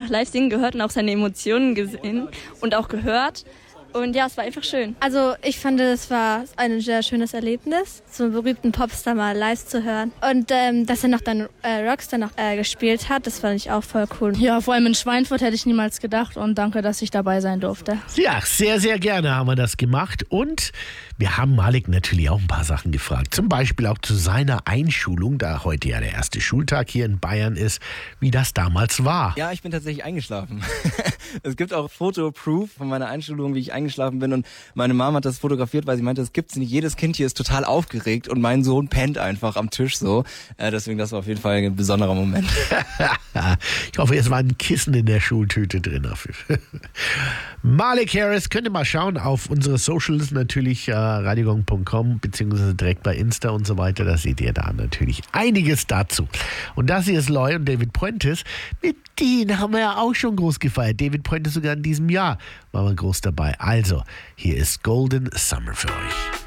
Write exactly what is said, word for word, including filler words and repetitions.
live singen gehört und auch seine Emotionen gesehen und auch gehört. Und ja, es war einfach schön. Also ich fand, es war ein sehr schönes Erlebnis, so einen berühmten Popstar mal live zu hören. Und ähm, dass er noch dann äh, Rockstar noch äh, gespielt hat, das fand ich auch voll cool. Ja, vor allem in Schweinfurt hätte ich niemals gedacht und danke, dass ich dabei sein durfte. Ja, sehr, sehr gerne haben wir das gemacht und wir haben Malik natürlich auch ein paar Sachen gefragt. Zum Beispiel auch zu seiner Einschulung, da heute ja der erste Schultag hier in Bayern ist, wie das damals war. Ja, ich bin tatsächlich eingeschlafen. Es gibt auch Foto-Proof von meiner Einschulung, wie ich eingeschlafen bin und meine Mama hat das fotografiert, weil sie meinte, das gibt's nicht. Jedes Kind hier ist total aufgeregt und mein Sohn pennt einfach am Tisch so. Äh, deswegen, das war auf jeden Fall ein besonderer Moment. Ich hoffe, es war ein Kissen in der Schultüte drin. Malik Harris, könnt ihr mal schauen auf unsere Socials, natürlich äh, radiogong punkt com, beziehungsweise direkt bei Insta und so weiter. Da seht ihr da natürlich einiges dazu. Und das hier ist Loy und David Puentes. Mit denen haben wir ja auch schon groß gefeiert. David Puentes sogar in diesem Jahr war man groß dabei. Also, hier ist Golden Summer für euch.